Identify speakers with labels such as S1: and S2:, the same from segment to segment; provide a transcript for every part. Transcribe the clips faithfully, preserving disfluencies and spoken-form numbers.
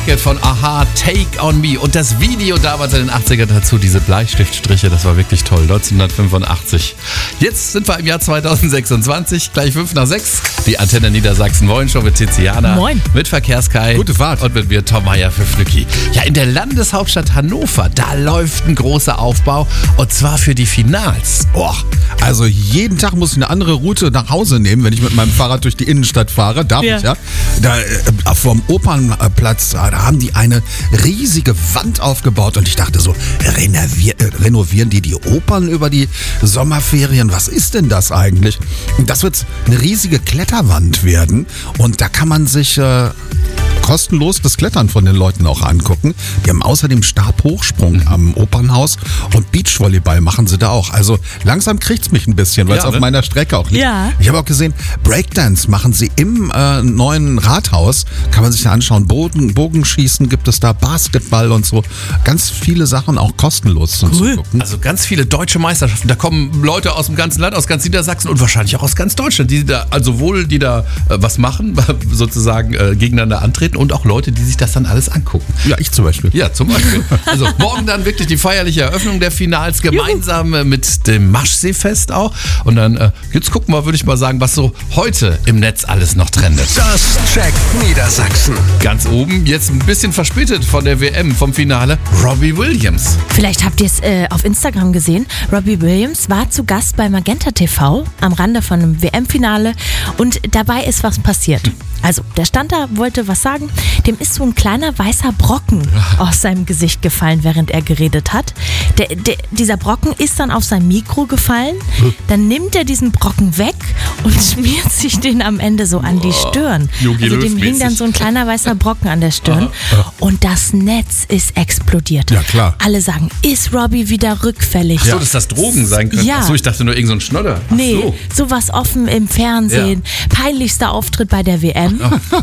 S1: Bucket von Aha, Take On Me. Und das Video damals in den achtziger dazu, diese Bleistiftstriche, das war wirklich toll, neunzehnhundertfünfundachtzig. Jetzt sind wir im Jahr zweitausendsechsundzwanzig, gleich fünf nach sechs. Die Antenne Niedersachsen Morgenshow mit Tiziana.
S2: Moin.
S1: Mit Verkehrskai.
S3: Gute Fahrt.
S1: Und mit mir Tom Meyer für Flücki. Ja, in der Landeshauptstadt Hannover, da läuft ein großer Aufbau. Und zwar für die Finals.
S3: Boah, also jeden Tag muss ich eine andere Route nach Hause nehmen, wenn ich mit meinem Fahrrad durch die Innenstadt fahre. Darf
S2: Ja.
S3: ich ja. Da äh, vom Opernplatz, da haben die eine riesige Wand aufgebaut und ich dachte so, renovier, äh, renovieren die die Opern über die Sommerferien? Was ist denn das eigentlich? Und das wird eine riesige Kletterwand werden und da kann man sich äh, kostenlos das Klettern von den Leuten auch angucken. Die haben außerdem Stabhochsprung am Opernhaus und Beachvolleyball machen sie da auch. Also langsam kriegt's mich ein bisschen, weil es
S1: Ja,
S3: auf
S1: ne?
S3: meiner Strecke auch liegt.
S2: Ja.
S3: Ich habe auch gesehen, Breakdance machen sie im äh, neuen Rathaus. Kann man sich da anschauen. Bogen, Bogenschießen gibt es da, Basketball und so. Ganz viele Sachen auch kostenlos zum
S2: Cool.
S3: Zugucken.
S1: Also ganz viele deutsche Meisterschaften. Da kommen Leute aus dem ganzen Land, aus ganz Niedersachsen und wahrscheinlich auch aus ganz Deutschland, die da, also sowohl die da äh, was machen, sozusagen äh, gegeneinander antreten und auch Leute, die sich das dann alles angucken.
S3: Ja, ich zum Beispiel.
S1: Ja, zum Beispiel. Also morgen dann wirklich die feierliche Eröffnung der Finals, gemeinsam äh, mit dem Maschseefest auch. Und dann, äh, jetzt gucken wir, würde ich mal sagen, was so heute im Netz alles noch trendet.
S4: Das checkt Niedersachsen.
S1: Ganz oben, jetzt ein bisschen verspätet von der W M, vom Finale, Robbie Williams.
S2: Vielleicht habt ihr es äh, auf Instagram gesehen. Robbie Williams war zu Gast bei Magenta T V am Rande von einem W M-Finale und dabei ist was passiert. Also, der stand da, wollte was sagen. Dem ist so ein kleiner weißer Brocken aus seinem Gesicht gefallen, während er geredet hat. Der, der, dieser Brocken ist dann auf sein Mikro gefallen. Dann nimmt er diesen Brocken weg und schmiert sich den am Ende so an die Stirn.
S1: Jogi
S2: Also dem hing
S1: Löw-mäßig.
S2: dann so ein kleiner weißer Brocken an der Stirn. Und das Netz ist explodiert.
S3: Ja, klar.
S2: Alle sagen, ist Robbie wieder rückfällig?
S1: So, dass das Drogen sein könnte.
S2: Ja.
S1: Achso, ich dachte nur irgend so ein Schnodder. Ach
S2: Nee,
S1: so.
S2: sowas offen im Fernsehen. Peinlichster Auftritt bei der W M.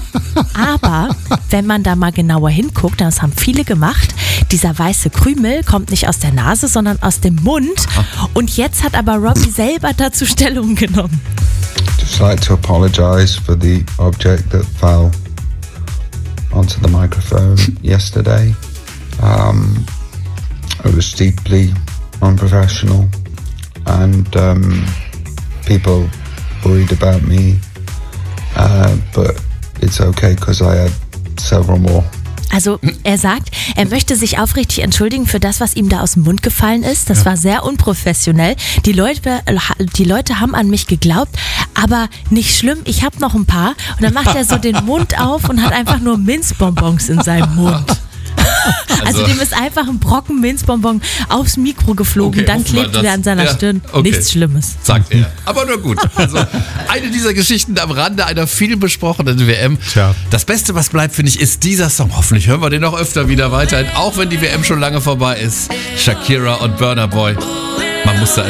S2: Aber wenn man da mal genauer hinguckt, das haben viele gemacht, dieser weiße Krümel kommt nicht aus der Nase, sondern aus dem Mund. Und jetzt hat aber Robbie selber dazu Stellung genommen.
S5: Just like to apologise for the object that fell onto the microphone yesterday. Um, it was deeply unprofessional, and um, people worried about me, uh, but it's okay because I had several more.
S2: Also er sagt, er möchte sich aufrichtig entschuldigen für das, was ihm da aus dem Mund gefallen ist. Das war sehr unprofessionell. Die Leute, die Leute haben an mich geglaubt, aber nicht schlimm, ich habe noch ein paar. Und dann macht er so den Mund auf und hat einfach nur Minzbonbons in seinem Mund. Also,
S1: Also-
S2: dem ist einfach ein Brocken Minzbonbon aufs Mikro geflogen,
S1: Okay,
S2: dann
S1: offenbar
S2: klebte
S1: das-
S2: der an seiner
S1: ja,
S2: Stirn.
S1: okay.
S2: Nichts Schlimmes.
S1: Sagt er. Aber nur gut. Also eine dieser Geschichten am Rande einer viel besprochenen W M.
S3: Tja.
S1: Das Beste, was bleibt, finde ich, ist dieser Song. Hoffentlich hören wir den noch öfter wieder weiterhin, auch wenn die W M schon lange vorbei ist. Shakira und Burna Boy. Man muss da